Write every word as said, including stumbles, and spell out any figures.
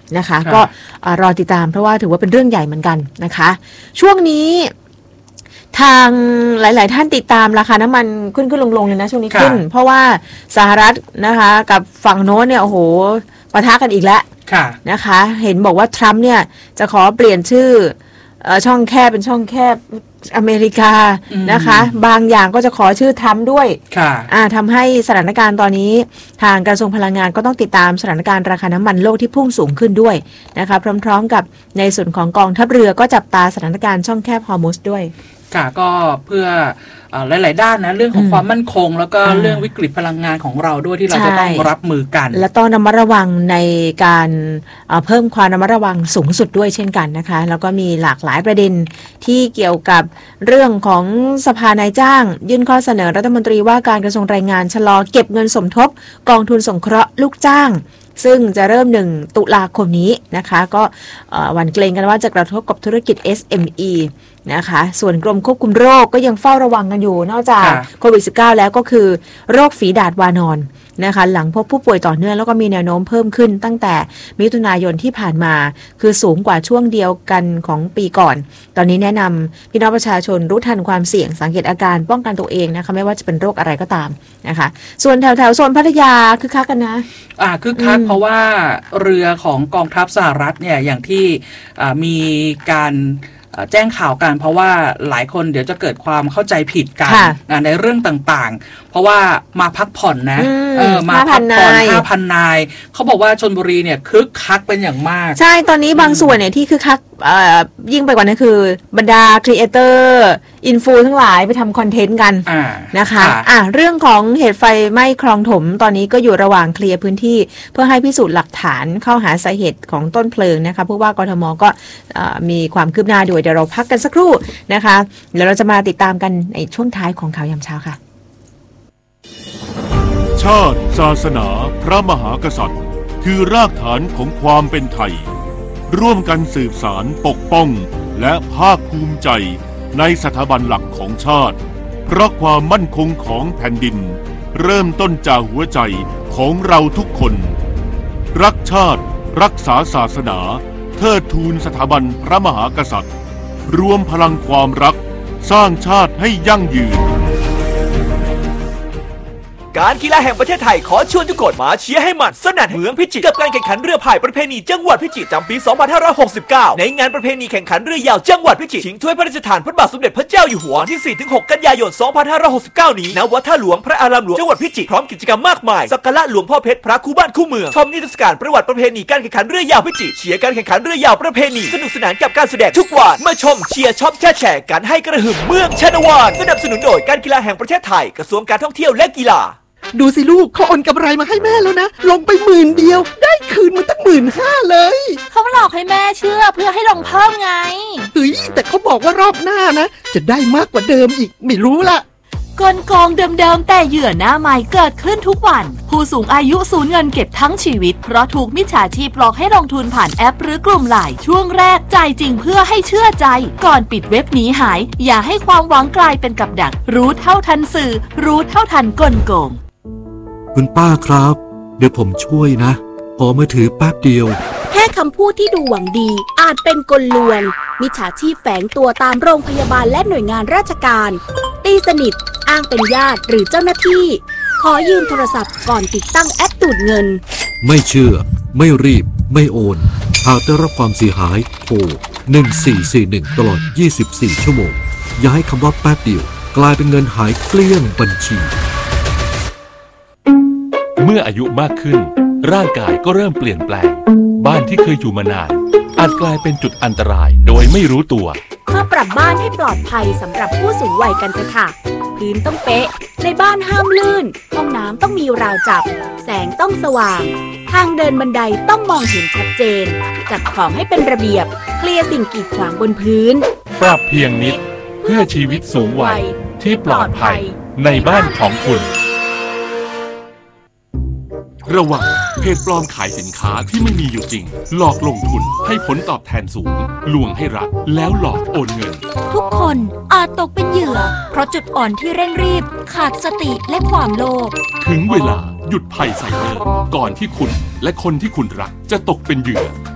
นะคะก็รอติดตามเพราะว่าถือว่าเป็นเรื่องใหญ่เหมือนกันนะคะช่วงนี้ทางหลายๆท่านติดตามราคาน้ำมันขึ้นขึ้นลงๆเลยนะช่วงนี้ขึ้นเพราะว่าสหรัฐนะคะกับฝั่งโน้นเนี่ยโอ้โหปะทะกันอีกแล้วนะคะเห็นบอกว่าทรัมป์เนี่ยจะขอเปลี่ยนชื่อช่องแคบเป็นช่องแคบอเมริกานะคะบางอย่างก็จะขอชื่อทรัมป์ด้วยทำให้สถานการณ์ตอนนี้ทางกระทรวงพลังงานก็ต้องติดตามสถานการณ์ราคาน้ำมันโลกที่พุ่งสูงขึ้นด้วยนะคะพร้อมๆกับในส่วนของกองทัพเรือก็จับตาสถานการณ์ช่องแคบฮอร์มุซด้วยค่ะก็เพื่อหลายๆด้านนะเรื่องของความมั่นคงแล้วก็เรื่องวิกฤตพลังงานของเราด้วยที่เราจะต้องรับมือกันและต้องระมัดระวังในการเพิ่มความระมัดระวังสูงสุดด้วยเช่นกันนะคะแล้วก็มีหลากหลายประเด็นที่เกี่ยวกับเรื่องของสภานายจ้างยื่นข้อเสนอรัฐมนตรีว่าการกระทรวงแรงงานชะลอเก็บเงินสมทบกองทุนสงเคราะห์ลูกจ้างซึ่งจะเริ่มหนึ่งตุลาคมนี้นะคะก็หวั่นเกรงกันว่าจะกระทบกับธุรกิจ เอส เอ็ม อี นะคะส่วนกรมควบคุมโรคก็ยังเฝ้าระวังกันอยู่นอกจากโควิด สิบเก้า แล้วก็คือโรคฝีดาษวานอนนะคะหลังพบผู้ป่วยต่อเนื่องแล้วก็มีแนวโน้มเพิ่มขึ้นตั้งแต่มิถุนายนที่ผ่านมาคือสูงกว่าช่วงเดียวกันของปีก่อนตอนนี้แนะนำพี่น้องประชาชนรู้ทันความเสี่ยงสังเกตอาการป้องกันตัวเองนะคะไม่ว่าจะเป็นโรคอะไรก็ตามนะคะส่วนแถวแถวโซนพัทยาคึกคักกันนะอ่าคึกคักเพราะว่าเรือของกองทัพสหรัฐเนี่ยอย่างที่มีการแจ้งข่าวกันเพราะว่าหลายคนเดี๋ยวจะเกิดความเข้าใจผิดกันในเรื่องต่างๆเพราะว่ามาพักผ่อนนะเออมาพักผ่อน ห้าพัน นายเขาบอกว่าชลบุรีเนี่ยคึกคักเป็นอย่างมากใช่ตอนนี้บางส่วนเนี่ยที่คึกคักยิ่งไปกว่านั้นคือบรรดาครีเอเตอร์อินฟูทั้งหลายไปทำคอนเทนต์กันนะคะอ่ะเรื่องของเหตุไฟไหม้คลองถมตอนนี้ก็อยู่ระหว่างเคลียร์พื้นที่เพื่อให้พิสูจน์หลักฐานเข้าหาสาเหตุของต้นเพลิงนะคะผู้ว่ากทมก็มีความคืบหน้าด้วยเดี๋ยวเราพักกันสักครู่นะคะเดี๋ยวเราจะมาติดตามกันในช่วงท้ายของข่าวยามเช้าค่ะชาติศาสนาพระมหากษัตริย์คือรากฐานของความเป็นไทยร่วมกันสืบสารปกป้องและภาคภูมิใจในสถาบันหลักของชาติเพราะความมั่นคงของแผ่นดินเริ่มต้นจากหัวใจของเราทุกคนรักชาติรักษาศาสนาเทิดทูนสถาบันพระมหากษัตริย์รวมพลังความรักสร้างชาติให้ยั่งยืนการกีฬาแห่งประเทศไทยขอชวนทุกคนมาเชียร์ให้มันสนั่นเมืองพิจิตรกับการแข่งขันเรือพายประเพณีจังหวัดพิจิตรจำปี สองพันห้าร้อยหกสิบเก้า ในงานประเพณีแข่งขันเรือยาวจังหวัดพิจิตรชิงถ้วยพระราชทานพระบาทสมเด็จพระเจ้าอยู่หัวที่ สี่ถึงหก กันยายน สองพันห้าร้อยหกสิบเก้า นี้ณ วัดท่าหลวงพระอารามหลวงจังหวัดพิจิตรพร้อมกิจกรรมมากมายสักการะหลวงพ่อเพชรพระคู่บ้านคู่เมืองชมนิทรรศการประวัติประเพณีการแข่งขันเรือยาวพิจิตรเชียร์การแข่งขันเรือยาวประเพณีสนุกสนานกับการแสดงทุกวันมาชมเชียร์ช็อปแช่แชร์กันให้กระหึ่มเมืองชนวนสนับสนุนโดยการกีฬาแห่งประเทศไทยกระทรวงการท่องเที่ยวและกีฬาดูสิลูกเขาโอนกำไรมาให้แม่แล้วนะลงไปหมื่นเดียวได้คืนมาตั้งหมื่นห้าเลยเขาหลอกให้แม่เชื่อเพื่อให้ลงเพิ่มไงเฮ้ยแต่เขาบอกว่ารอบหน้านะจะได้มากกว่าเดิมอีกไม่รู้ละกลโกงเดิมๆแต่เหยื่อหน้าใหม่เกิดขึ้นทุกวันผู้สูงอายุสูญเงินเก็บทั้งชีวิตเพราะถูกมิจฉาชีพหลอกให้ลงทุนผ่านแอปหรือกลุ่มไลน์ช่วงแรกจ่ายจริงเพื่อให้เชื่อใจก่อนปิดเว็บหนีหายอย่าให้ความหวังกลายเป็นกับดักรู้เท่าทันสื่อรู้เท่าทันกลโกงคุณป้าครับเดี๋ยวผมช่วยนะขอมือถือแป๊บเดียวแค่คำพูดที่ดูหวังดีอาจเป็นกลลวงมิจฉาชีพแฝงตัวตามโรงพยาบาลและหน่วยงานราชการตีสนิทอ้างเป็นญาติหรือเจ้าหน้าที่ขอยืมโทรศัพท์ก่อนติดตั้งแอปดูดเงินไม่เชื่อไม่รีบไม่โอนหากได้รับความเสียหายโทรหนึ่งสี่สี่หนึ่งตลอดยี่สิบสี่ชั่วโมงอย่าให้คำว่าแป๊บเดียวกลายเป็นเงินหายเกลี้ยงบัญชีเมื่ออายุมากขึ้นร่างกายก็เริ่มเปลี่ยนแปลงบ้านที่เคยอยู่มานานอาจกลายเป็นจุดอันตรายโดยไม่รู้ตัวมาปรับบ้านให้ปลอดภัยสำหรับผู้สูงวัยกันเถอะค่ะพื้นต้องเป๊ะในบ้านห้ามลื่นห้องน้ำต้องมีราวจับแสงต้องสว่างทางเดินบันไดต้องมองเห็นชัดเจนจัดของให้เป็นระเบียบเคลียร์สิ่งกีดขวางบนพื้นปรับเพียงนิดเพื่อชีวิตสูงวัยที่ปลอดภัยในบ้านของคุณระวังเพจปลอมขายสินค้าที่ไม่มีอยู่จริงหลอกลงทุนให้ผลตอบแทนสูงลวงให้รักแล้วหลอกโอนเงินทุกคนอาจตกเป็นเหยื่อเพราะจุดอ่อนที่เร่งรีบขาดสติและความโลภถึงเวลาหยุดภัยไซเบอร์ก่อนที่คุณและคนที่คุณรักจะตกเป็นเหยื่อ